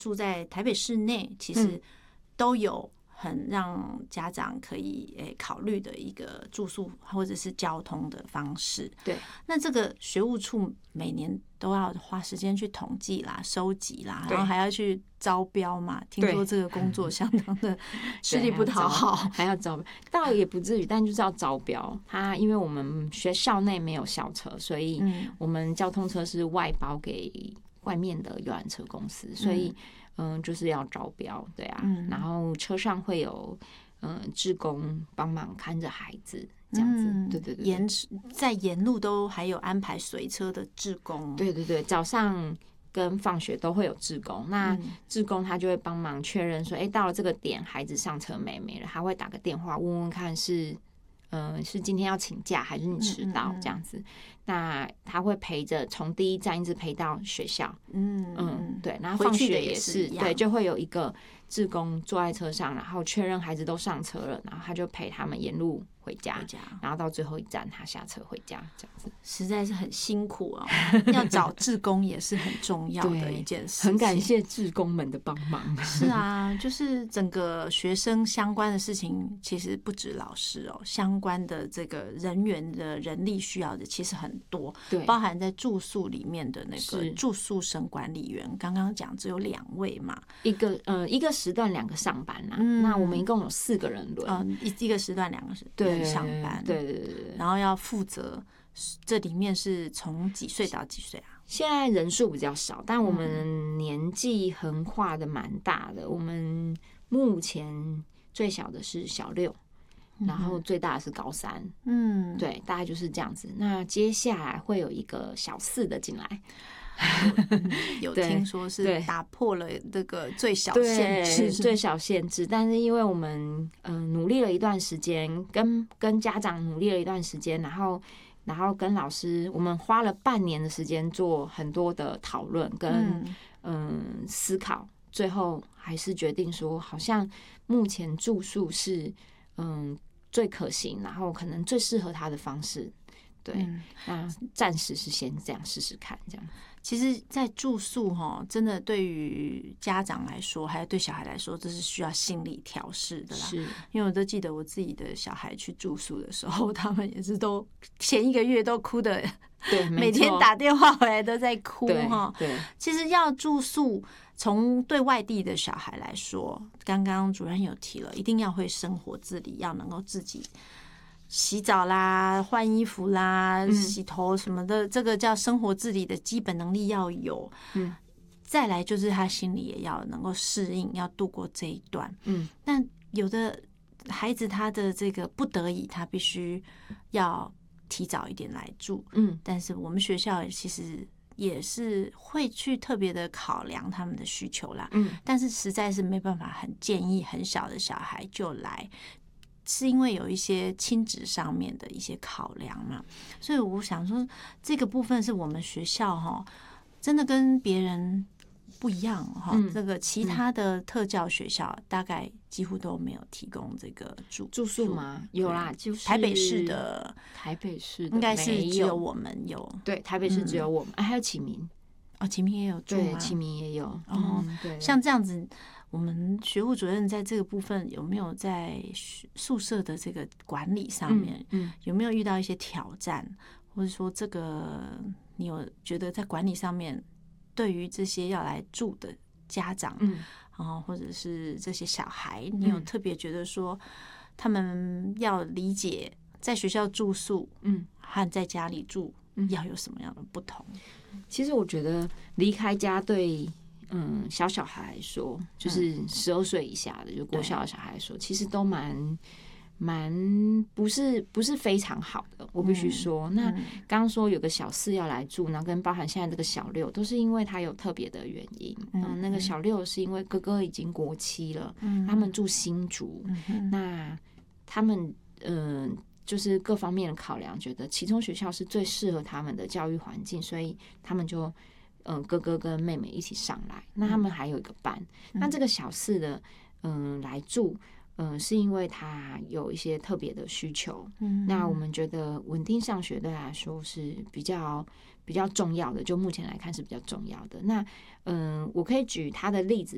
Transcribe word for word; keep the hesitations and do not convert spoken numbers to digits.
住在台北市内，其实都有很让家长可以诶考虑的一个住宿或者是交通的方式。 对， 那这个学务处每年都要花时间去统计啦、收集啦，然后还要去招标嘛。听说这个工作相当的吃力不讨好， 还要招标，倒也不至于，但就是要招标。它因为我们学校内没有校车，所以我们交通车是外包给外面的游览车公司，所以嗯，就是要招标，对啊。然后车上会有嗯志工帮忙看着孩子。这样子，对对对， 沿在沿路都还有安排随车的志工， 对对对，早上跟放学都会有志工，那志工他就会帮忙确认说，哎、欸，到了这个点，孩子上车没没了，他会打个电话问问看是，嗯、呃，是今天要请假还是你迟到这样子。嗯嗯嗯，那他会陪着从第一站一直陪到学校，嗯嗯，对，然后放学也是，对，就会有一个志工坐在车上，然后确认孩子都上车了，然后他就陪他们沿路回家，回家然后到最后一站他下车回家，这样子实在是很辛苦啊、哦！要找志工也是很重要的一件事， 很感谢志工们的帮忙。 是啊，就是整个学生相关的事情，其实不止老师哦，相关的这个人员的人力需要的其实很多， 对， 包含在住宿里面的那个住宿生管理员，刚刚讲只有两位嘛， 一个呃一个时段两个上班啦、嗯，那我们一共有四个人轮， 嗯，一一个时段两个人上班， 对对对对， 然后要负责这里面是从几岁到几岁啊？ 现在人数比较少，但我们年纪横跨的蛮大的。我们目前最小的是小六，然后最大的是高三。嗯，对，大概就是这样子。那接下来会有一个小四的进来。 有听说是打破了这个最小限制， 最小限制。但是因为我们嗯、呃、努力了一段时间，跟跟家长努力了一段时间，然后然后跟老师，我们花了半年的时间做很多的讨论跟嗯、呃、思考，最后还是决定说，好像目前住宿是嗯最可行，然后可能最适合他的方式。对，嗯、那暂时是先这样试试看，这样。 其实，在住宿哈，真的对于家长来说，还有对小孩来说，这是需要心理调试的啦。 是， 因为我都记得我自己的小孩去住宿的时候，他们也是都前一个月都哭的， 对， 每天打电话回来都在哭哈。 对， 其实要住宿，从对外地的小孩来说，刚刚主任有提了，一定要会生活自理，要能够自己洗澡啦、换衣服啦、洗头什么的，嗯、这个叫生活自理的基本能力要有。嗯，再来就是他心里也要能够适应，要度过这一段。嗯，但有的孩子他的这个不得已，他必须要提早一点来住。嗯，但是我们学校其实也是会去特别的考量他们的需求啦。嗯，但是实在是没办法很建议很小的小孩就来。是因为有一些亲子上面的一些考量嘛，所以我想说这个部分是我们学校哈，真的跟别人不一样哈。嗯、这个其他的特教学校大概几乎都没有提供这个住住宿吗？有啦，就是台北市的， 台北市的应该是只有我们有， 对，台北市只有我们，哎、嗯，还有启明哦，启明也有住吗？ 对，启明也有哦、 嗯，对，像这样子。我们学务主任在这个部分有没有在宿舍的这个管理上面，嗯嗯、有没有遇到一些挑战，或者说这个你有觉得在管理上面，对于这些要来住的家长，嗯啊，或者是这些小孩，你有特别觉得说他们要理解在学校住宿，嗯，和在家里住要有什么样的不同？ 其实我觉得离开家对。嗯，小小孩来说，就是十二岁以下的，就国小的小孩来说，其实都蛮蛮不是不是非常好的，我必须说。嗯、那刚刚说有个小四要来住，然后跟包含现在这个小六，都是因为他有特别的原因。嗯，嗯那个小六是因为哥哥已经国七了，嗯、他们住新竹，嗯、那他们嗯、呃、就是各方面的考量，觉得其中学校是最适合他们的教育环境，所以他们就。嗯，哥哥跟妹妹一起上来，那他们还有一个班。嗯、那这个小四的，嗯，来住，嗯，是因为他有一些特别的需求。嗯，那我们觉得稳定上学对他来说是比较比较重要的，就目前来看是比较重要的。那，嗯，我可以举他的例子，